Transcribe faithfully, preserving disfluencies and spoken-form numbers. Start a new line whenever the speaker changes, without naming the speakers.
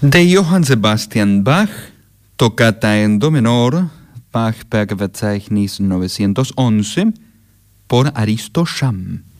De Johann Sebastian Bach, Toccata en Do menor, Bach-Werkverzeichnis novecientos once, por Aristo Scham.